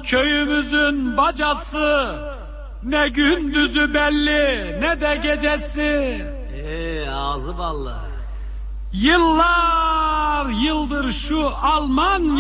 Burası köyümüzün bacası. Ne gündüzü belli ne de gecesi. Ağzı ballı. Yıllar yıldır şu Alman